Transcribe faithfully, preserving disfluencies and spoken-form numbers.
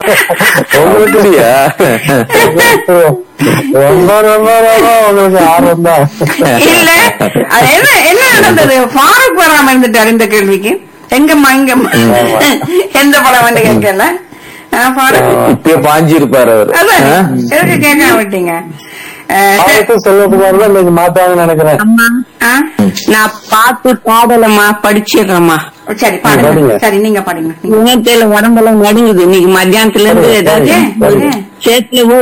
உங்களுக்குடியா? ரொம்ப ரொம்ப ரொம்ப உங்களுக்கு ஆர்வம் தான். இல்ல அது என்ன என்ன நடந்தது? ஃபாரூக் வராம இருந்துட்டாரு இந்த கேள்விக்கு. எங்கம்மா இங்கம்மா எந்த படம் வந்து கேட்கல. இப்ப பாஞ்சி இருப்பாரு அவரு. அதான் எதுக்கு கேட்க விட்டீங்க? செல்வகுமார் தான் இன்னைக்கு மாத்தாங்கன்னு நினைக்கிறேன். அம்மா நான் பாத்து பாடலம்மா படிச்சிடுறேம்மா. சரி பாடுங்க. சரி நீங்க பாடுங்க. உணர்ச்சியில உடம்பெல்லாம் நடுங்குது இன்னைக்கு மத்தியானத்துல இருந்து. ஏதாவது சேத்துல